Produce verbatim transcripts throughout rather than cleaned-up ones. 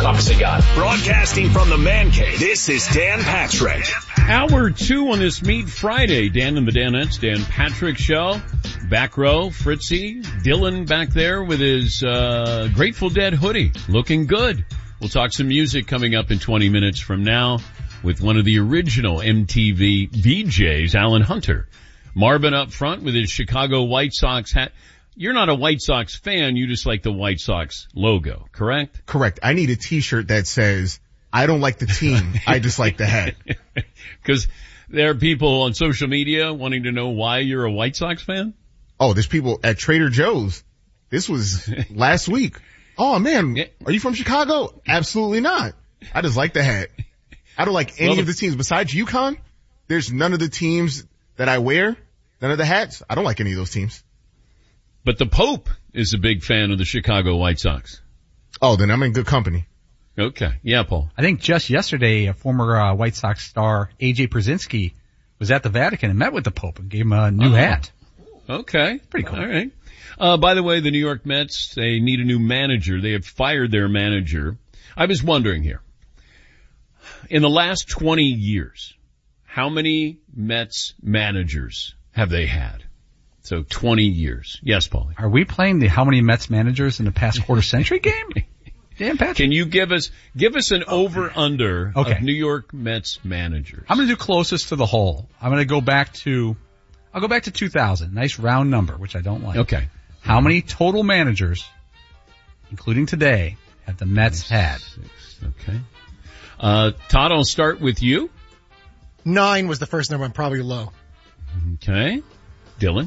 Thomas and Yacht. Broadcasting from the Man Cave, this is Dan Patrick. Hour two on this Meat Friday. Dan and the Danettes, Dan Patrick Show. Back row, Fritzy, Dylan back there with his uh Grateful Dead hoodie. Looking good. We'll talk some music coming up in twenty minutes from now with one of the original M T V V Js, Alan Hunter. Marvin up front with his Chicago White Sox hat. You're not a White Sox fan, you just like the White Sox logo, correct? Correct. I need a t-shirt that says, I don't like the team, I just like the hat. Because there are people on social media wanting to know why you're a White Sox fan? Oh, there's people at Trader Joe's. This was last week. Oh man, are you from Chicago? Absolutely not. I just like the hat. I don't like any well, of the teams besides UConn. There's none of the teams that I wear, none of the hats. I don't like any of those teams. But the Pope is a big fan of the Chicago White Sox. Oh, then I'm in good company. Okay. Yeah, Paul. I think just yesterday, a former uh, White Sox star, A J Pierzynski, was at the Vatican and met with the Pope and gave him a new oh. hat. Okay. Pretty cool. All right. Uh, by the way, the New York Mets, they need a new manager. They have fired their manager. I was wondering here, in the last twenty years, how many Mets managers have they had? So twenty years. Yes, Paulie. Are we playing the how many Mets managers in the past quarter century game? Dan Patrick. Can you give us, give us an over-under okay. of New York Mets managers? I'm going to do closest to the whole. I'm going to go back to, I'll go back to two thousand. Nice round number, which I don't like. Okay. How many total managers, including today, have the Mets had? Six. Okay. Uh, Todd, I'll start with you. Nine was the first number. I'm probably low. Okay. Dylan.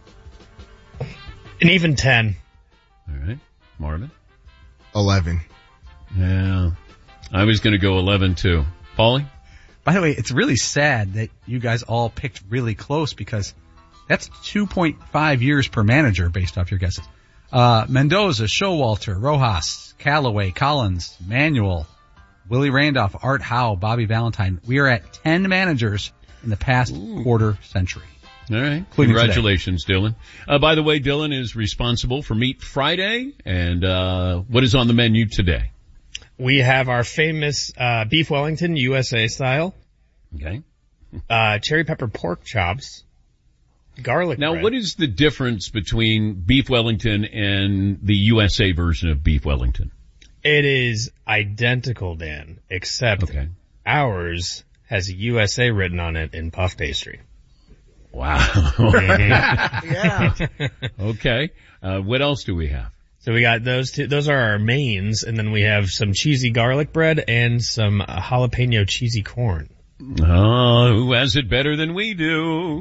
An even ten. All right. Marvin. Eleven. Yeah. I was going to go eleven too. Paulie? By the way, it's really sad that you guys all picked really close because that's two point five years per manager based off your guesses. Uh, Mendoza, Showalter, Rojas, Callaway, Collins, Manuel, Willie Randolph, Art Howe, Bobby Valentine. We are at ten managers in the past Ooh. quarter century. All right. Congratulations, today. Dylan. Uh, by the way, Dylan is responsible for Meat Friday. And, uh, what is on the menu today? We have our famous, uh, beef Wellington, U S A style. Okay. Uh, cherry pepper pork chops. Garlic Now, bread. what is the difference between beef Wellington and the U S A version of beef Wellington? It is identical, Dan, except okay. ours has U S A written on it in puff pastry. Wow. Yeah. Okay. Uh, what else do we have? So we got those two, those are our mains, and then we have some cheesy garlic bread and some uh, jalapeno cheesy corn. Oh, who has it better than we do?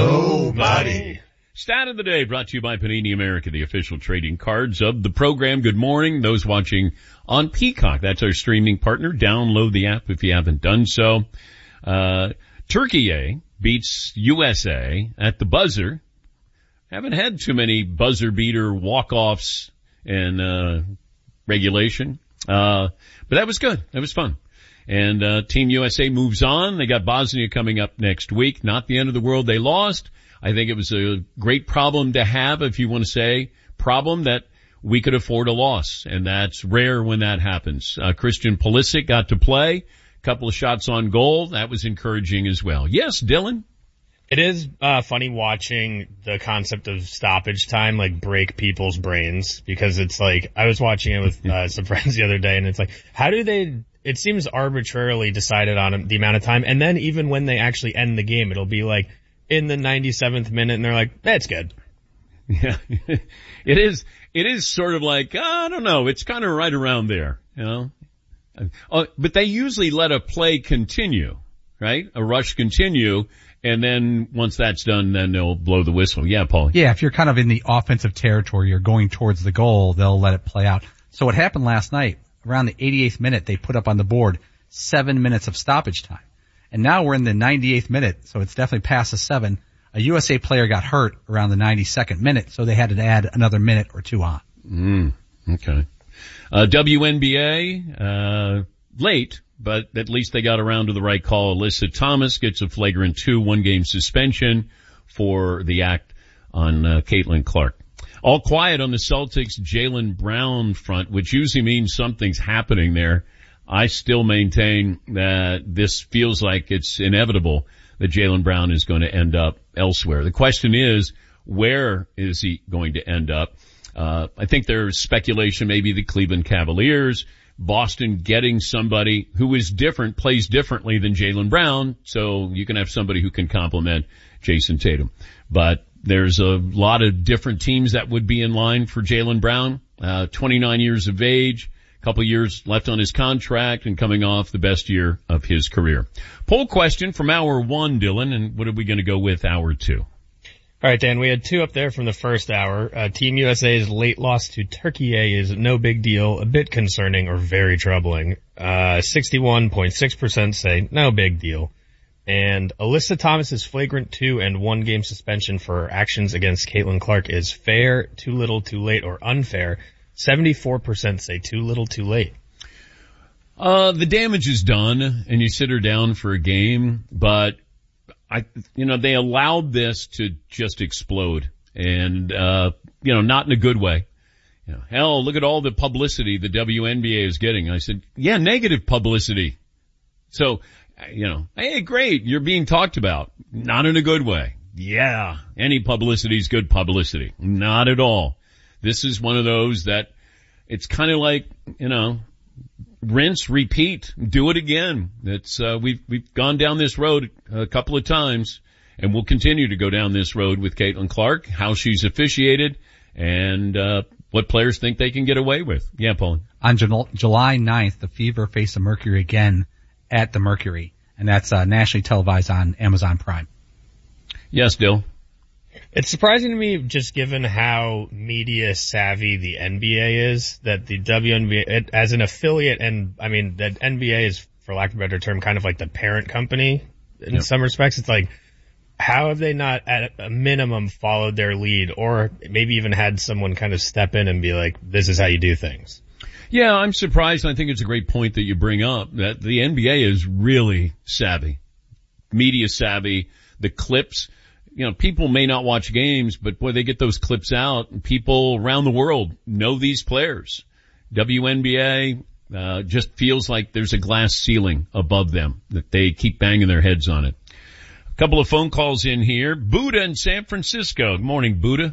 Nobody. Stat of the day brought to you by Panini America, the official trading cards of the program. Good morning. Those watching on Peacock, that's our streaming partner. Download the app if you haven't done so. Uh, Turkey A beats U S A at the buzzer. Haven't had too many buzzer beater walk-offs in, uh, regulation. Uh, but that was good. That was fun. And, uh, Team U S A moves on. They got Bosnia coming up next week. Not the end of the world. They lost. I think it was a great problem to have, if you want to say problem, that we could afford a loss. And that's rare when that happens. Uh, Christian Pulisic got to play. Couple of shots on goal. That was encouraging as well. Yes, Dylan? It is uh funny watching the concept of stoppage time like break people's brains, because it's like I was watching it with uh, some friends the other day, and it's like, how do they it seems arbitrarily decided on the amount of time, and then even when they actually end the game, it'll be like in the ninety-seventh minute, and they're like, that's good. Yeah. It is it is sort of like, I don't know, it's kind of right around there, you know. Uh, but they usually let a play continue, right? A rush continue, and then once that's done, then they'll blow the whistle. Yeah, Paul. Yeah, if you're kind of in the offensive territory, you're going towards the goal, they'll let it play out. So what happened last night, around the eighty-eighth minute, they put up on the board seven minutes of stoppage time. And now we're in the ninety-eighth minute, so it's definitely past the seven. A U S A player got hurt around the ninety-second minute, so they had to add another minute or two on. Mm, okay. Uh, W N B A, uh, late, but at least they got around to the right call. Alyssa Thomas gets a flagrant two, one game suspension for the act on, uh, Caitlin Clark. All quiet on the Celtics Jaylen Brown front, which usually means something's happening there. I still maintain that this feels like it's inevitable that Jaylen Brown is going to end up elsewhere. The question is, where is he going to end up? Uh, I think there's speculation maybe the Cleveland Cavaliers, Boston getting somebody who is different, plays differently than Jaylen Brown, so you can have somebody who can complement Jason Tatum. But there's a lot of different teams that would be in line for Jaylen Brown, uh, twenty-nine years of age, a couple years left on his contract, and coming off the best year of his career. Poll question from hour one, Dylan, and what are we going to go with hour two? All right, Dan, we had two up there from the first hour. Uh, Team U S A's late loss to Turkey is no big deal, a bit concerning, or very troubling. Uh, sixty-one point six percent say no big deal. And Alyssa Thomas's flagrant two and one game suspension for her actions against Caitlin Clark is fair, too little, too late, or unfair. seventy-four percent say too little, too late. Uh, the damage is done, and you sit her down for a game, but I, you know, they allowed this to just explode, and, uh, you know, not in a good way. You know, hell, look at all the publicity the W N B A is getting. I said, yeah, negative publicity. So, you know, hey, great, you're being talked about. Not in a good way. Yeah, any publicity is good publicity. Not at all. This is one of those that it's kind of like, you know, rinse, repeat, do it again. It's, uh, we've, we've gone down this road a couple of times, and we'll continue to go down this road with Caitlin Clark, how she's officiated, and, uh, what players think they can get away with. Yeah, Paul. On Ju- July ninth, the Fever face the Mercury again at the Mercury, and that's, uh, nationally televised on Amazon Prime. Yes, Dill. It's surprising to me, just given how media savvy the N B A is, that the W N B A, as an affiliate, and I mean, that N B A is, for lack of a better term, kind of like the parent company in yep. some respects. It's like, how have they not, at a minimum, followed their lead, or maybe even had someone kind of step in and be like, this is how you do things? Yeah, I'm surprised. I think it's a great point that you bring up, that the N B A is really savvy, media savvy. The clips, you know, people may not watch games, but boy, they get those clips out, and people around the world know these players. W N B A, uh, just feels like there's a glass ceiling above them, that they keep banging their heads on it. A couple of phone calls in here. Buddha in San Francisco. Good morning, Buddha.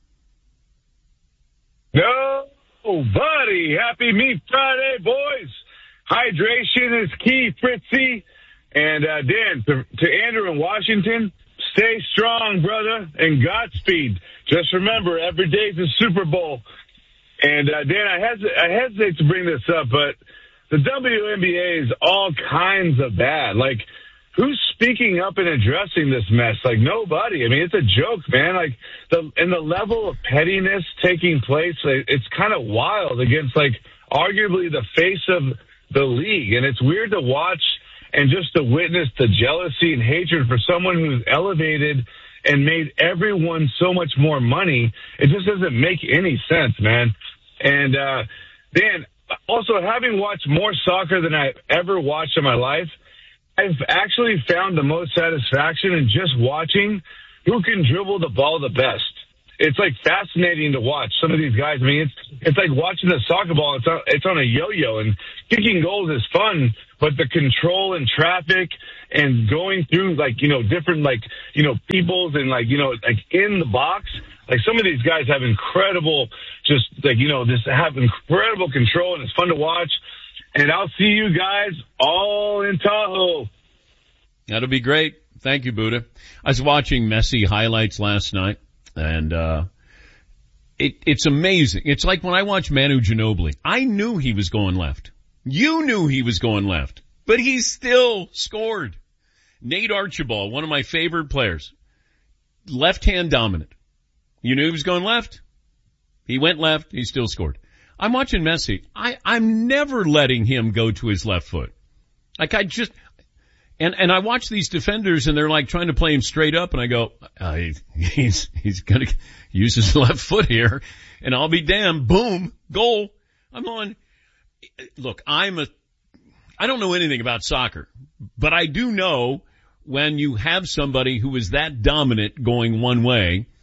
No, buddy. Happy Meat Friday, boys. Hydration is key, Fritzy. And, uh, Dan, to, to Andrew in Washington, stay strong, brother, and Godspeed. Just remember, every day's a Super Bowl. And, uh, Dan, I, hes- I hesitate to bring this up, but the W N B A is all kinds of bad. Like, who's speaking up and addressing this mess? Like, nobody. I mean, it's a joke, man. Like, the and the level of pettiness taking place, it's kind of wild against, like, arguably the face of the league. And it's weird to watch and just to witness the jealousy and hatred for someone who's elevated and made everyone so much more money. It just doesn't make any sense, man. And, uh, Dan, also having watched more soccer than I've ever watched in my life, I've actually found the most satisfaction in just watching who can dribble the ball the best. It's like fascinating to watch some of these guys. I mean, it's it's like watching a soccer ball. It's on, it's on a yo-yo, and kicking goals is fun, but the control and traffic and going through, like, you know, different, like, you know, peoples and, like, you know, like in the box, like some of these guys have incredible, just like, you know, just have incredible control, and it's fun to watch. And I'll see you guys all in Tahoe. That'll be great. Thank you, Buddha. I was watching Messi highlights last night. And, uh, it, it's amazing. It's like when I watch Manu Ginobili. I knew he was going left. You knew he was going left, but he still scored. Nate Archibald, one of my favorite players, left-hand dominant. You knew he was going left. He went left. He still scored. I'm watching Messi. I, I'm never letting him go to his left foot. Like I just, And, and I watch these defenders and they're like trying to play him straight up, and I go, uh, he, he's, he's gonna use his left foot here, and I'll be damned, boom, goal. I'm on, look, I'm a, I don't know anything about soccer, but I do know when you have somebody who is that dominant going one way,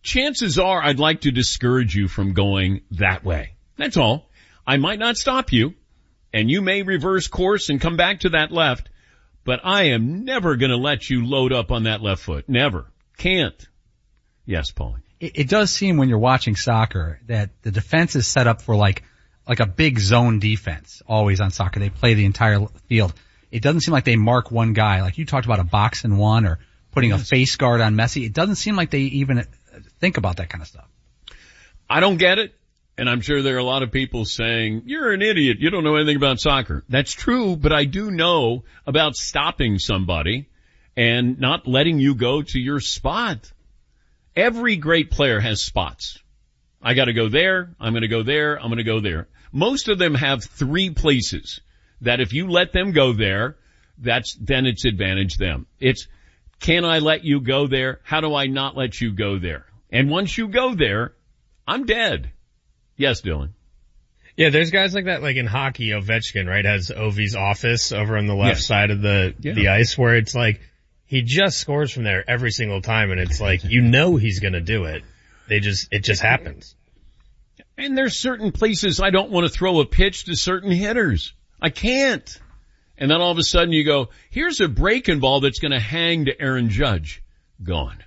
chances are I'd like to discourage you from going that way. That's all. I might not stop you, and you may reverse course and come back to that left, but I am never going to let you load up on that left foot. Never. Can't. Yes, Paulie. It, it does seem when you're watching soccer that the defense is set up for like like a big zone defense always on soccer. They play the entire field. It doesn't seem like they mark one guy. Like you talked about a box and one or putting yes. a face guard on Messi. It doesn't seem like they even think about that kind of stuff. I don't get it. And I'm sure there are a lot of people saying, you're an idiot. You don't know anything about soccer. That's true, but I do know about stopping somebody and not letting you go to your spot. Every great player has spots. I gotta go there. I'm gonna go there. I'm gonna go there. Most of them have three places that if you let them go there, that's, then it's advantage them. It's, can I let you go there? How do I not let you go there? And once you go there, I'm dead. Yes, Dylan. Yeah, there's guys like that, like in hockey, Ovechkin, right, has Ovi's office over on the left yes. side of the, yeah. the ice where it's like, he just scores from there every single time and it's like, you know he's gonna do it. They just, it just happens. And there's certain places I don't want to throw a pitch to certain hitters. I can't. And then all of a sudden you go, here's a breaking ball that's going to hang to Aaron Judge. Gone.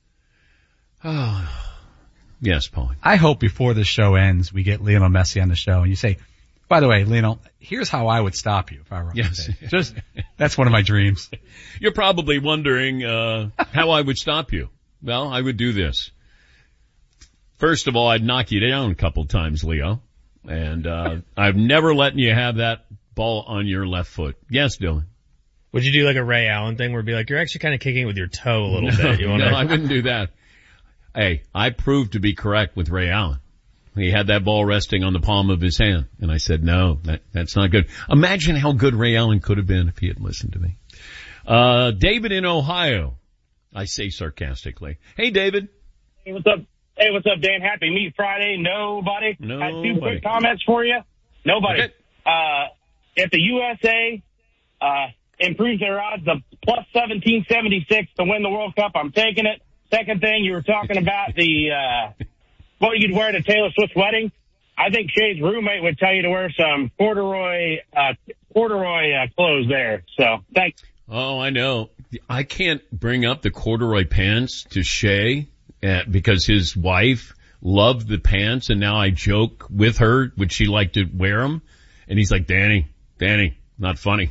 Oh. Yes, Paulie. I hope before this show ends, we get Lionel Messi on the show and you say, by the way, Lionel, here's how I would stop you if I were on yes. the Just, that's one of my dreams. You're probably wondering, uh, how I would stop you. Well, I would do this. First of all, I'd knock you down a couple times, Leo. And, uh, I've never letting you have that ball on your left foot. Yes, Dylan. Would you do like a Ray Allen thing where it'd be like, you're actually kind of kicking it with your toe a little no, bit? You wanna... No, I wouldn't do that. Hey, I proved to be correct with Ray Allen. He had that ball resting on the palm of his hand. And I said, no, that, that's not good. Imagine how good Ray Allen could have been if he had listened to me. Uh, David in Ohio. I say sarcastically. Hey, David. Hey, what's up? Hey, what's up, Dan? Happy Meat Friday. Nobody. Nobody. I have two quick comments for you. Nobody. Okay. Uh, if the U S A, uh, improves their odds of plus seventeen seventy-six to win the World Cup, I'm taking it. Second thing, you were talking about the, uh, what you'd wear to Taylor Swift's wedding. I think Shay's roommate would tell you to wear some corduroy, uh, corduroy, uh, clothes there. So, thanks. Oh, I know. I can't bring up the corduroy pants to Shay. Uh, because his wife loved the pants and now I joke with her, would she like to wear them? And he's like, Danny, Danny, not funny.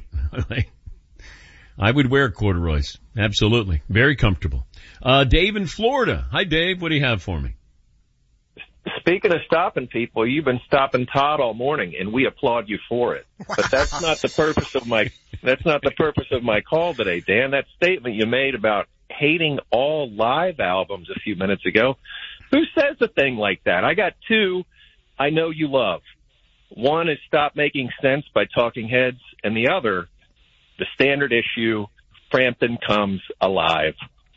I would wear corduroys. Absolutely. Very comfortable. Uh, Dave in Florida. Hi, Dave. What do you have for me? Speaking of stopping people, you've been stopping Todd all morning and we applaud you for it. Wow. But that's not the purpose of my, that's not the purpose of my call today, Dan. That statement you made about hating all live albums a few minutes ago. Who says a thing like that? I got two I know you love. One is Stop Making Sense by Talking Heads, and the other, the standard issue, Frampton Comes Alive.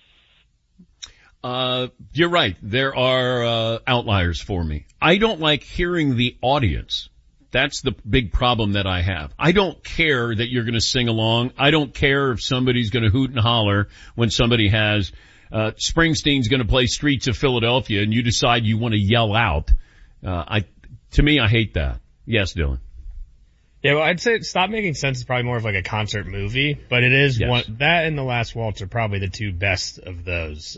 Uh, you're right. There are uh, outliers for me. I don't like hearing the audience. That's the big problem that I have. I don't care that you're going to sing along. I don't care if somebody's going to hoot and holler when somebody has, uh, Springsteen's going to play Streets of Philadelphia and you decide you want to yell out. Uh, I, to me, I hate that. Yes, Dylan. Yeah, well, I'd say Stop Making Sense is probably more of like a concert movie, but it is yes. one, that and The Last Waltz are probably the two best of those